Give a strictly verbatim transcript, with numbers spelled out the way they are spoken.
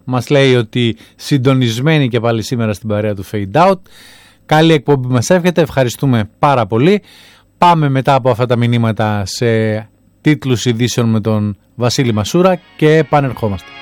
μας λέει ότι συντονισμένη και πάλι σήμερα στην παρέα του Fade Out. Καλή εκπομπή μας εύχεται, ευχαριστούμε πάρα πολύ. Πάμε μετά από αυτά τα μηνύματα σε τίτλους ειδήσεων με τον Βασίλη Μασούρα και επανερχόμαστε.